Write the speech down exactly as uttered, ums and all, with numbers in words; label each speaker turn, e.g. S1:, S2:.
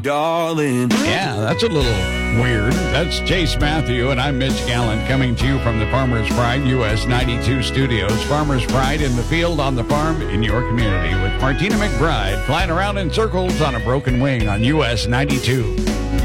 S1: darling.
S2: Yeah, that's a little weird. That's Chase Matthew, and I'm Mitch Gallant coming to you from the Farmers Pride U S ninety-two studios. Farmers Pride in the field, on the farm, in your community, with Martina McBride flying around in circles on a broken wing on U S ninety-two.